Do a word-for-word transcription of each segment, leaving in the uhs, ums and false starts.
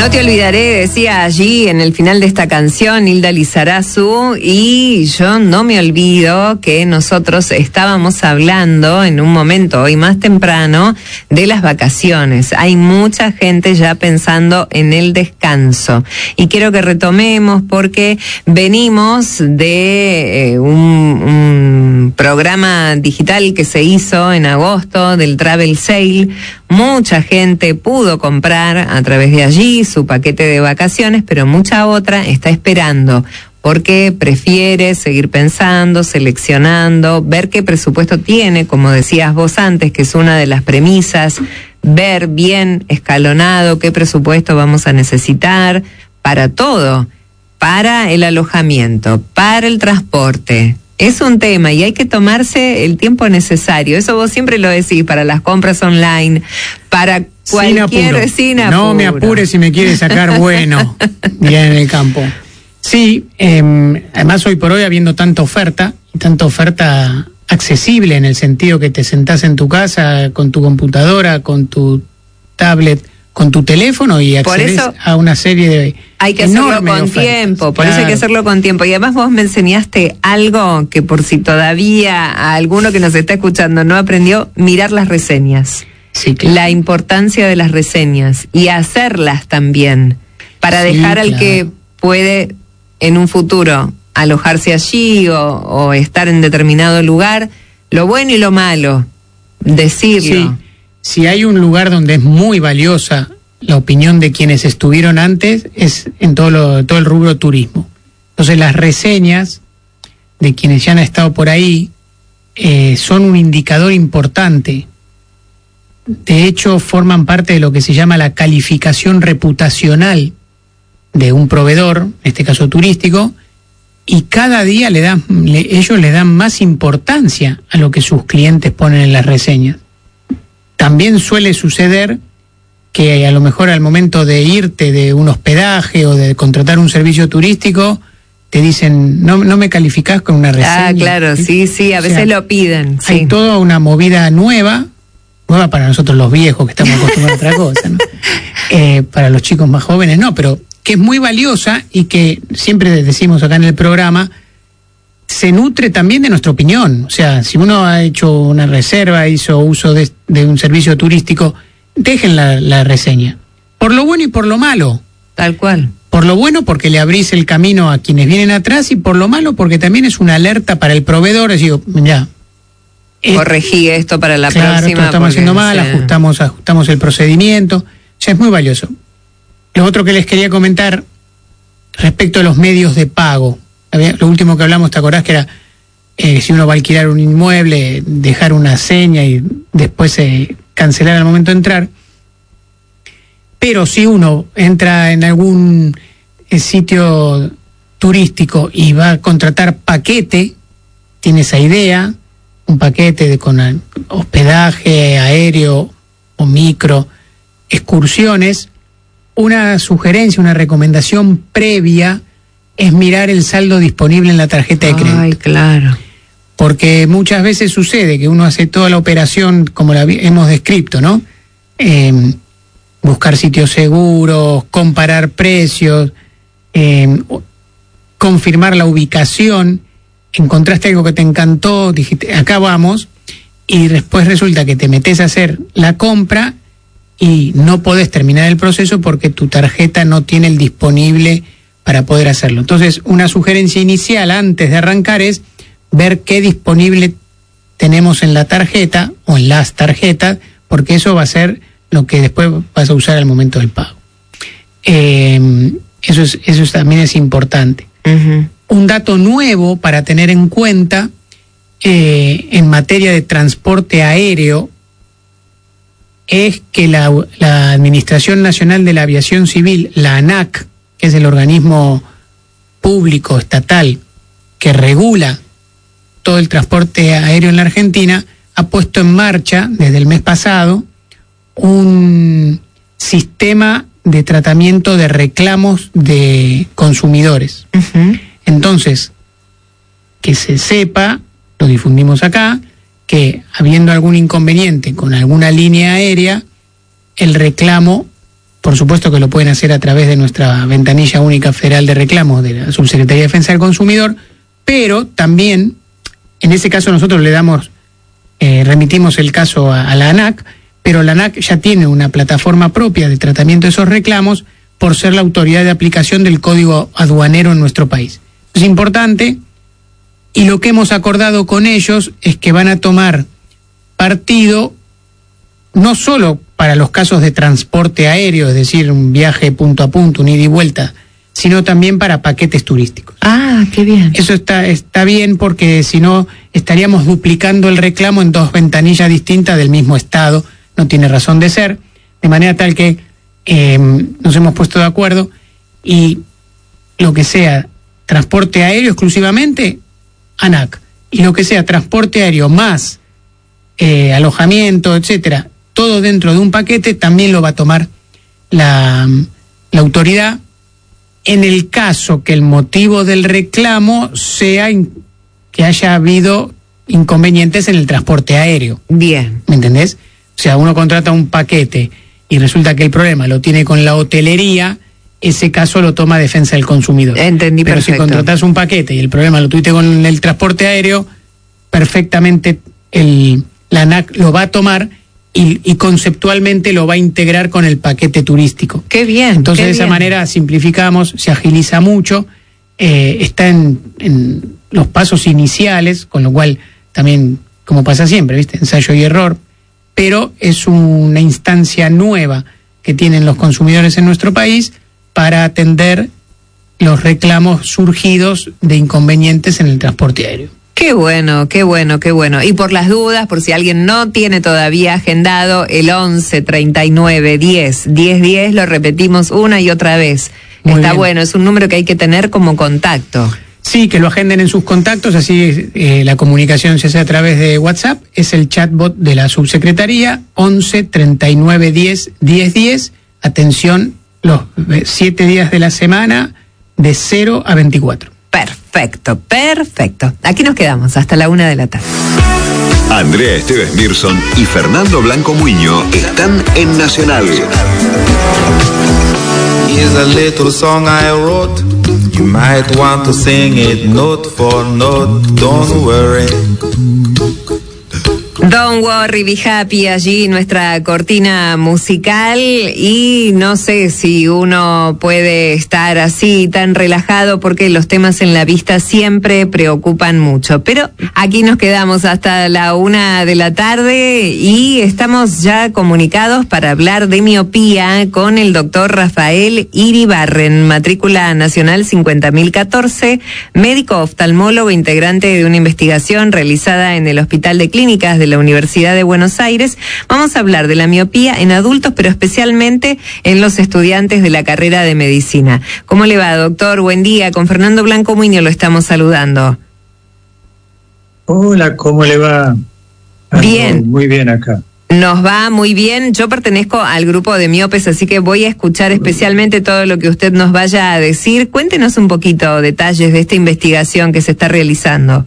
No te olvidaré, decía allí en el final de esta canción Hilda Lizarazu, y yo no me olvido que nosotros estábamos hablando en un momento hoy más temprano de las vacaciones. Hay mucha gente ya pensando en el descanso y quiero que retomemos porque venimos de eh, un, un programa digital que se hizo en agosto del Travel Sale. Mucha gente pudo comprar a través de allí su paquete de vacaciones, pero mucha otra está esperando porque prefiere seguir pensando, seleccionando, ver qué presupuesto tiene, como decías vos antes, que es una de las premisas, ver bien escalonado qué presupuesto vamos a necesitar para todo, para el alojamiento, para el transporte. Es un tema y hay que tomarse el tiempo necesario. Eso vos siempre lo decís, para las compras online, para cualquier... Sin apuro. Sin apuro. No me apures si me quieres sacar bueno, bien en el campo. Sí, eh, además hoy por hoy habiendo tanta oferta, y tanta oferta accesible en el sentido que te sentás en tu casa con tu computadora, con tu tablet, con tu teléfono y accedes a una serie de... Hay que hacerlo con tiempo, por eso hay que hacerlo con tiempo. Y además vos me enseñaste algo que por si todavía a alguno que nos está escuchando no aprendió, mirar las reseñas. Sí, claro. La importancia de las reseñas y hacerlas también, para Sí, dejar al claro. que puede en un futuro alojarse allí o, o estar en determinado lugar, lo bueno y lo malo, decirlo. Sí. Si hay un lugar donde es muy valiosa la opinión de quienes estuvieron antes, es en todo, lo, todo el rubro turismo. Entonces las reseñas de quienes ya han estado por ahí eh, son un indicador importante. De hecho, forman parte de lo que se llama la calificación reputacional de un proveedor, en este caso turístico, y cada día le dan, le, ellos le dan más importancia a lo que sus clientes ponen en las reseñas. También suele suceder que a lo mejor al momento de irte de un hospedaje o de contratar un servicio turístico, te dicen, no, no me calificás con una reseña. Ah, claro, sí, sí, a O veces sea, lo piden. Hay Sí. toda una movida nueva, nueva para nosotros los viejos que estamos acostumbrados a otra cosa, ¿no? Eh, para los chicos más jóvenes no, pero que es muy valiosa y que siempre decimos acá en el programa, se nutre también de nuestra opinión. O sea, si uno ha hecho una reserva, hizo uso de, de un servicio turístico, dejen la, la reseña. Por lo bueno y por lo malo. Tal cual. Por lo bueno porque le abrís el camino a quienes vienen atrás y por lo malo porque también es una alerta para el proveedor. Es digo, ya. Corregí esto para la claro, próxima. esto lo estamos porque, haciendo mal, sí. ajustamos, ajustamos el procedimiento. O sea, es muy valioso. Lo otro que les quería comentar respecto a los medios de pago. Lo último que hablamos, ¿te acordás? Que era eh, si uno va a alquilar un inmueble, dejar una seña y después eh, cancelar al momento de entrar. Pero si uno entra en algún eh, sitio turístico y va a contratar paquete, tiene esa idea, un paquete de, con a, hospedaje aéreo o micro, excursiones, una sugerencia, una recomendación previa es mirar el saldo disponible en la tarjeta de crédito. Ay, claro. Porque muchas veces sucede que uno hace toda la operación como la hemos descrito, ¿no? Eh, buscar sitios seguros, comparar precios, eh, confirmar la ubicación, encontraste algo que te encantó, dijiste, acá vamos, y después resulta que te metes a hacer la compra y no podés terminar el proceso porque tu tarjeta no tiene el disponible para poder hacerlo. Entonces, una sugerencia inicial antes de arrancar es ver qué disponible tenemos en la tarjeta o en las tarjetas, porque eso va a ser lo que después vas a usar al momento del pago. Eh, eso es, eso también es importante. Uh-huh. Un dato nuevo para tener en cuenta eh, en materia de transporte aéreo es que la, la Administración Nacional de la Aviación Civil, la ANAC, que es el organismo público estatal que regula todo el transporte aéreo en la Argentina, ha puesto en marcha desde el mes pasado un sistema de tratamiento de reclamos de consumidores. Uh-huh. Entonces, que se sepa, lo difundimos acá, que habiendo algún inconveniente con alguna línea aérea, el reclamo por supuesto que lo pueden hacer a través de nuestra ventanilla única federal de reclamos de la Subsecretaría de Defensa del Consumidor, pero también, en ese caso nosotros le damos, eh, remitimos el caso a, a la ANAC, pero la ANAC ya tiene una plataforma propia de tratamiento de esos reclamos por ser la autoridad de aplicación del Código Aduanero en nuestro país. Es importante, y lo que hemos acordado con ellos es que van a tomar partido no solo para los casos de transporte aéreo, es decir, un viaje punto a punto, un ida y vuelta, sino también para paquetes turísticos. Ah, qué bien. Eso está, está bien porque si no estaríamos duplicando el reclamo en dos ventanillas distintas del mismo estado, no tiene razón de ser, de manera tal que eh, nos hemos puesto de acuerdo y lo que sea transporte aéreo exclusivamente, ANAC, y lo que sea transporte aéreo más eh, alojamiento, etcétera, todo dentro de un paquete, también lo va a tomar la, la autoridad en el caso que el motivo del reclamo sea in, que haya habido inconvenientes en el transporte aéreo. Bien. ¿Me entendés? O sea, uno contrata un paquete y resulta que el problema lo tiene con la hotelería, ese caso lo toma Defensa del Consumidor. Entendí. Pero perfecto. Si contratás un paquete y el problema lo tuviste con el transporte aéreo, perfectamente el, la ANAC lo va a tomar y, y conceptualmente lo va a integrar con el paquete turístico. Qué bien. Entonces qué de esa bien. manera simplificamos, se agiliza mucho, eh, está en, en los pasos iniciales, con lo cual también, como pasa siempre, ¿viste? Ensayo y error, pero es una instancia nueva que tienen los consumidores en nuestro país para atender los reclamos surgidos de inconvenientes en el transporte aéreo. Qué bueno, qué bueno, qué bueno. Y por las dudas, por si alguien no tiene todavía agendado, el once, treinta y nueve, diez, diez, diez, lo repetimos una y otra vez. Muy Está bien. bueno, es un número que hay que tener como contacto. Sí, que lo agenden en sus contactos, así eh, la comunicación se hace a través de WhatsApp. Es el chatbot de la subsecretaría, once, treinta y nueve, diez, diez, diez. Atención, los siete días de la semana, de cero a veinticuatro. Perfecto, perfecto. Aquí nos quedamos hasta la una de la tarde. Andrea Esteves Mirson y Fernando Blanco Muiño están en Nacional. Here's a little song I wrote. You might want to sing it note for note. Don't worry. Don't worry, be happy, allí nuestra cortina musical, y no sé si uno puede estar así tan relajado porque los temas en la vista siempre preocupan mucho, pero aquí nos quedamos hasta la una de la tarde y estamos ya comunicados para hablar de miopía con el doctor Rafael Iribarren, matrícula nacional cincuenta mil catorce, médico oftalmólogo integrante de una investigación realizada en el Hospital de Clínicas de la Universidad de Buenos Aires. Vamos a hablar de la miopía en adultos, pero especialmente en los estudiantes de la carrera de medicina. ¿Cómo le va, doctor? Buen día. Con Fernando Blanco Muiño lo estamos saludando. Hola, ¿cómo le va? Bien. Oh, muy bien acá. Nos va muy bien. Yo pertenezco al grupo de miopes, así que voy a escuchar especialmente todo lo que usted nos vaya a decir. Cuéntenos un poquito detalles de esta investigación que se está realizando.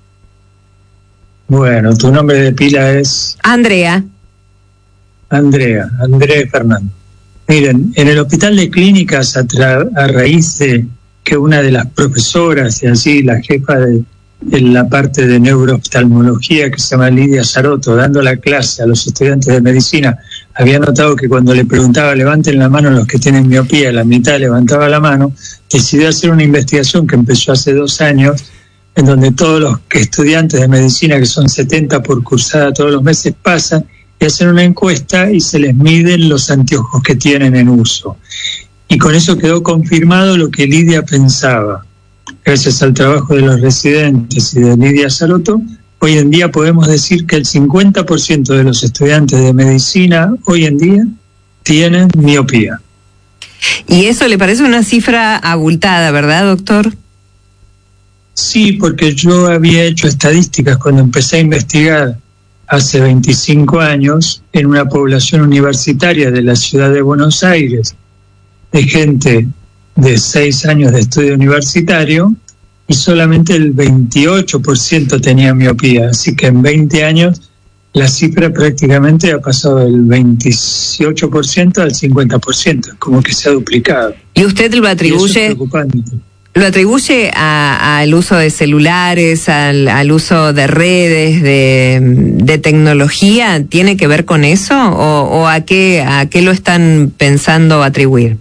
Bueno, tu nombre de pila es Andrea. Andrea, Andrea Fernando. Miren, en el Hospital de Clínicas, a, tra- a raíz de que una de las profesoras y así la jefa de, de la parte de neurooftalmología, que se llama Lidia Saroto, dando la clase a los estudiantes de medicina, había notado que cuando le preguntaba levanten la mano los que tienen miopía, la mitad levantaba la mano, decidió hacer una investigación que empezó hace dos años, en donde todos los estudiantes de medicina, que son setenta por cursada todos los meses, pasan y hacen una encuesta y se les miden los anteojos que tienen en uso. Y con eso quedó confirmado lo que Lidia pensaba. Gracias al trabajo de los residentes y de Lidia Saroto, hoy en día podemos decir que el cincuenta por ciento de los estudiantes de medicina hoy en día tienen miopía. Y eso le parece una cifra abultada, ¿verdad, doctor? Sí, porque yo había hecho estadísticas cuando empecé a investigar hace veinticinco años en una población universitaria de la ciudad de Buenos Aires, de gente de seis años de estudio universitario, y solamente el veintiocho por ciento tenía miopía. Así que en veinte años la cifra prácticamente ha pasado del veintiocho por ciento al cincuenta por ciento, como que se ha duplicado. ¿Y usted lo atribuye? Y eso es preocupante. ¿Lo atribuye al uso de celulares, al, al uso de redes, de, de tecnología? ¿Tiene que ver con eso? ¿O, o a qué, a qué lo están pensando atribuir?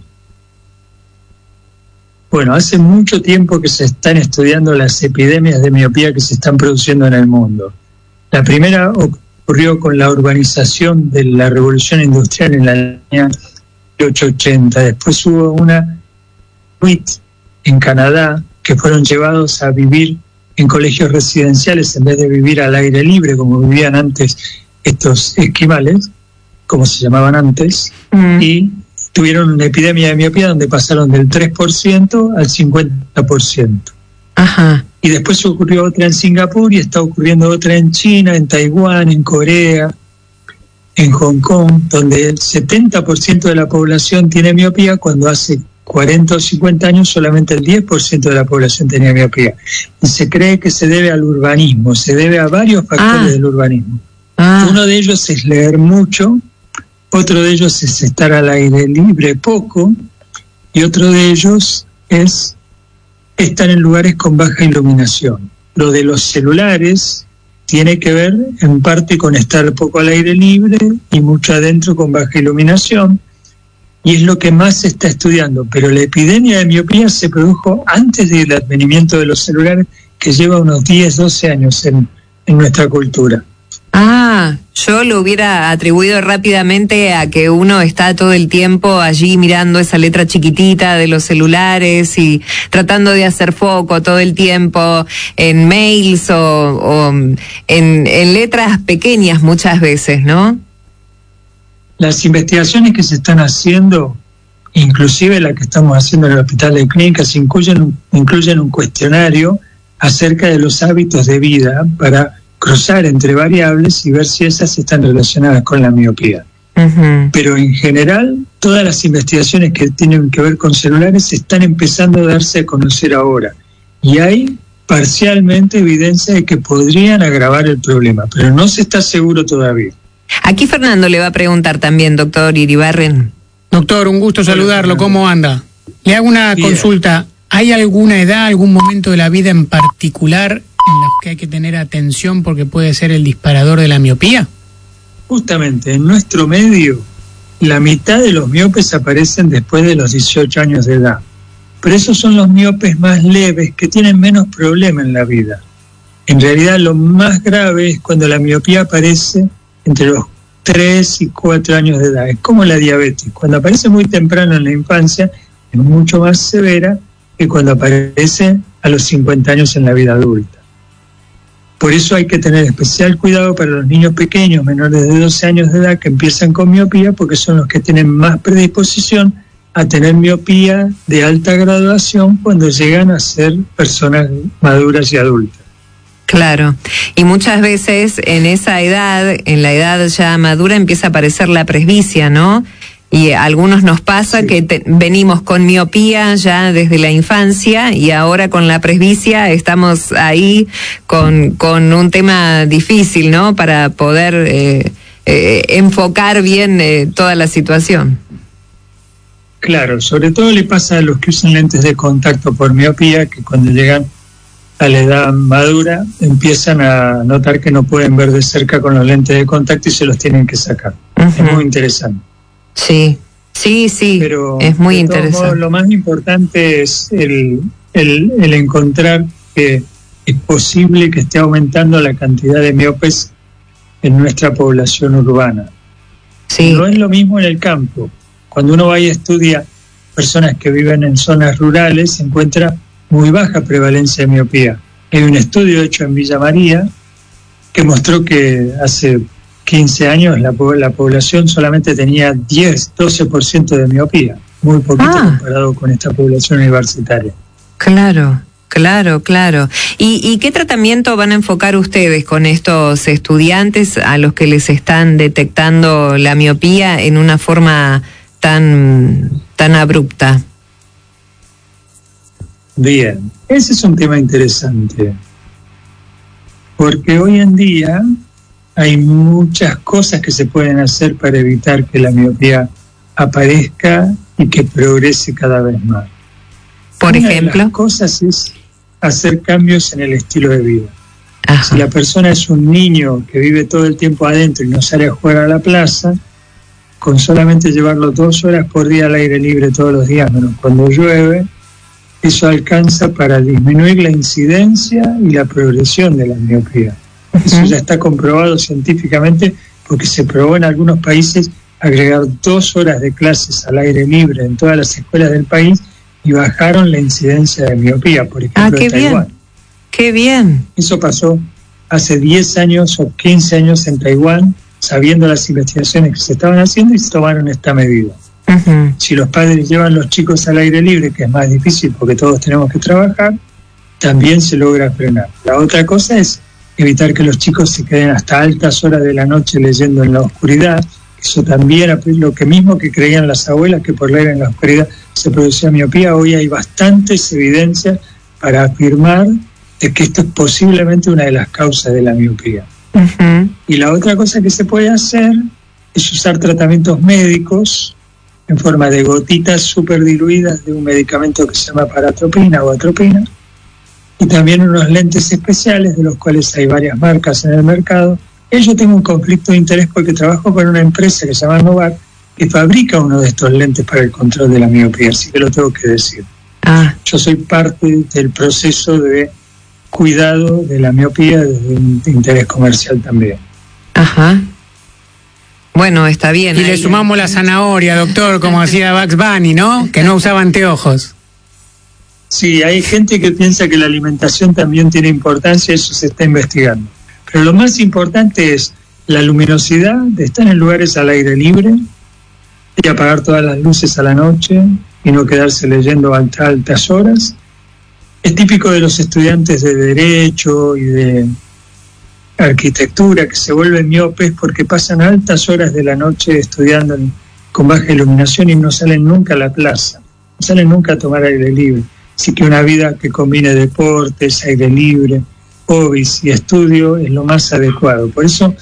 Bueno, hace mucho tiempo que se están estudiando las epidemias de miopía que se están produciendo en el mundo. La primera ocurrió con la urbanización de la revolución industrial en la año mil ochocientos ochenta. Después hubo una en Canadá, que fueron llevados a vivir en colegios residenciales en vez de vivir al aire libre, como vivían antes estos esquimales, como se llamaban antes, mm. y tuvieron una epidemia de miopía donde pasaron del tres por ciento al cincuenta por ciento. Ajá. Y después ocurrió otra en Singapur y está ocurriendo otra en China, en Taiwán, en Corea, en Hong Kong, donde el setenta por ciento de la población tiene miopía cuando hace cuarenta o cincuenta años solamente el diez por ciento de la población tenía miopía. Y se cree que se debe al urbanismo, se debe a varios factores ah. del urbanismo. Ah. Uno de ellos es leer mucho, otro de ellos es estar al aire libre poco, y otro de ellos es estar en lugares con baja iluminación. Lo de los celulares tiene que ver en parte con estar poco al aire libre y mucho adentro con baja iluminación, y es lo que más se está estudiando. Pero la epidemia de miopía se produjo antes del advenimiento de los celulares, que lleva unos diez, doce años en, en nuestra cultura. Ah, yo lo hubiera atribuido rápidamente a que uno está todo el tiempo allí mirando esa letra chiquitita de los celulares y tratando de hacer foco todo el tiempo en mails o, o en, en letras pequeñas muchas veces, ¿no? Las investigaciones que se están haciendo, inclusive la que estamos haciendo en el Hospital de Clínicas, incluyen, incluyen un cuestionario acerca de los hábitos de vida para cruzar entre variables y ver si esas están relacionadas con la miopía. Uh-huh. Pero en general, todas las investigaciones que tienen que ver con celulares están empezando a darse a conocer ahora. Y hay parcialmente evidencia de que podrían agravar el problema, pero no se está seguro todavía. Aquí Fernando le va a preguntar también, doctor Iribarren. Doctor, un gusto saludarlo. ¿Cómo anda? Le hago una Bien. consulta. ¿Hay alguna edad, algún momento de la vida en particular en los que hay que tener atención porque puede ser el disparador de la miopía? Justamente, en nuestro medio, la mitad de los miopes aparecen después de los dieciocho años de edad. Pero esos son los miopes más leves, que tienen menos problema en la vida. En realidad, lo más grave es cuando la miopía aparece entre los tres y cuatro años de edad. Es como la diabetes. Cuando aparece muy temprano en la infancia, es mucho más severa que cuando aparece a los cincuenta años en la vida adulta. Por eso hay que tener especial cuidado para los niños pequeños, menores de doce años de edad, que empiezan con miopía, porque son los que tienen más predisposición a tener miopía de alta graduación cuando llegan a ser personas maduras y adultas. Claro, y muchas veces en esa edad, en la edad ya madura, empieza a aparecer la presbicia, ¿no? Y a algunos nos pasa sí. que te, venimos con miopía ya desde la infancia y ahora con la presbicia estamos ahí con, con un tema difícil, ¿no? Para poder eh, eh, enfocar bien eh, toda la situación. Claro, sobre todo le pasa a los que usan lentes de contacto por miopía, que cuando llegan a la edad madura empiezan a notar que no pueden ver de cerca con los lentes de contacto y se los tienen que sacar. Uh-huh. Es muy interesante. Sí, sí, sí, pero es muy interesante. Modos, lo más importante es el, el, el encontrar que es posible que esté aumentando la cantidad de miopes en nuestra población urbana. Sí. No es lo mismo en el campo. Cuando uno va y estudia personas que viven en zonas rurales, se encuentra muy baja prevalencia de miopía. Hay un estudio hecho en Villa María que mostró que hace quince años la, la población solamente tenía diez, doce por ciento de miopía, muy poquito ah. comparado con esta población universitaria. Claro, claro, claro. ¿Y, ¿Y qué tratamiento van a enfocar ustedes con estos estudiantes a los que les están detectando la miopía en una forma tan, tan abrupta? Bien, ese es un tema interesante, porque hoy en día hay muchas cosas que se pueden hacer para evitar que la miopía aparezca y que progrese cada vez más. Por Una ejemplo, de las cosas es hacer cambios en el estilo de vida. Ajá. Si la persona es un niño que vive todo el tiempo adentro y no sale a jugar a la plaza, con solamente llevarlo dos horas por día al aire libre todos los días, menos cuando llueve, eso alcanza para disminuir la incidencia y la progresión de la miopía. Uh-huh. Eso ya está comprobado científicamente, porque se probó en algunos países agregar dos horas de clases al aire libre en todas las escuelas del país y bajaron la incidencia de miopía, por ejemplo, ah, qué en Taiwán. Bien. ¡Qué bien! Eso pasó hace diez años o quince años en Taiwán, sabiendo las investigaciones que se estaban haciendo, y se tomaron esta medida. Uh-huh. Si los padres llevan los chicos al aire libre, que es más difícil porque todos tenemos que trabajar, también se logra frenar. La otra cosa es evitar que los chicos se queden hasta altas horas de la noche leyendo en la oscuridad. Eso también, lo que mismo que creían las abuelas, que por leer en la oscuridad se producía miopía. Hoy hay bastantes evidencias para afirmar de que esto es posiblemente una de las causas de la miopía. Uh-huh. Y la otra cosa que se puede hacer es usar tratamientos médicos en forma de gotitas súper diluidas de un medicamento que se llama paratropina o atropina, y también unos lentes especiales, de los cuales hay varias marcas en el mercado. Yo tengo un conflicto de interés porque trabajo con una empresa que se llama Novak, que fabrica uno de estos lentes para el control de la miopía, así que lo tengo que decir. Ah. Yo soy parte del proceso de cuidado de la miopía desde un interés comercial también. Ajá. Bueno, está bien. Y ahí le sumamos la zanahoria, doctor, como hacía Bugs Bunny, ¿no? Que no usaba anteojos. Sí, hay gente que piensa que la alimentación también tiene importancia, eso se está investigando. Pero lo más importante es la luminosidad, de estar en lugares al aire libre y apagar todas las luces a la noche y no quedarse leyendo hasta altas horas. Es típico de los estudiantes de Derecho y de Arquitectura que se vuelven miopes porque pasan altas horas de la noche estudiando con baja iluminación y no salen nunca a la plaza, no salen nunca a tomar aire libre. Así que una vida que combine deportes, aire libre, hobbies y estudio es lo más adecuado. Por eso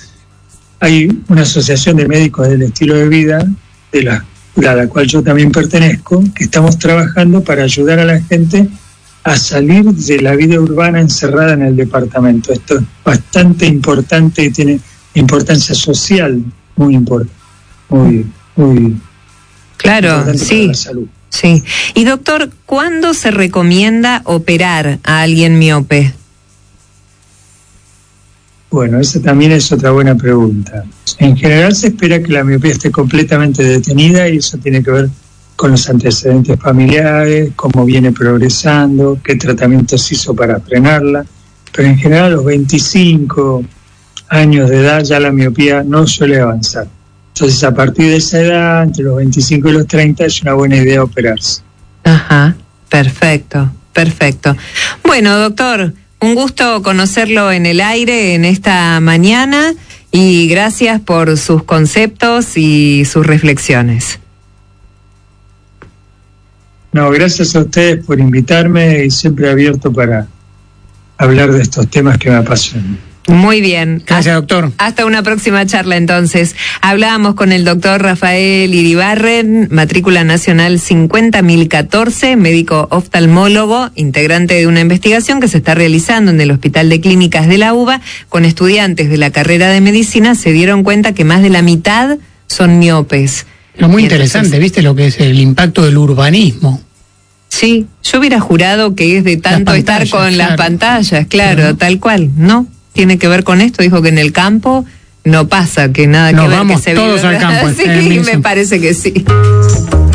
hay una asociación de médicos del estilo de vida, de la, a la cual yo también pertenezco, que estamos trabajando para ayudar a la gente a salir de la vida urbana encerrada en el departamento. Esto es bastante importante y tiene importancia social muy importante, muy, muy claro, importante sí. para la salud. Sí. Y doctor, ¿cuándo se recomienda operar a alguien miope? Bueno, esa también es otra buena pregunta. En general se espera que la miopía esté completamente detenida y eso tiene que ver con los antecedentes familiares, cómo viene progresando, qué tratamientos hizo para frenarla. Pero en general a los veinticinco años de edad ya la miopía no suele avanzar. Entonces a partir de esa edad, entre los veinticinco y los treinta, es una buena idea operarse. Ajá, perfecto, perfecto. Bueno, doctor, un gusto conocerlo en el aire en esta mañana y gracias por sus conceptos y sus reflexiones. No, gracias a ustedes por invitarme y siempre abierto para hablar de estos temas que me apasionan. Muy bien. Gracias, doctor. Hasta una próxima charla, entonces. Hablábamos con el doctor Rafael Iribarren, matrícula nacional cincuenta mil catorce, médico oftalmólogo, integrante de una investigación que se está realizando en el Hospital de Clínicas de la UBA con estudiantes de la carrera de medicina. Se dieron cuenta que más de la mitad son miopes. Lo muy interesante, entonces, ¿viste lo que es el impacto del urbanismo? Sí, yo hubiera jurado que es de tanto estar con claro. las pantallas, claro, claro, tal cual, ¿no? Tiene que ver con esto, dijo que en el campo no pasa, que nada Nos que ver vamos que se todos vive, al campo. Sí, me parece que sí.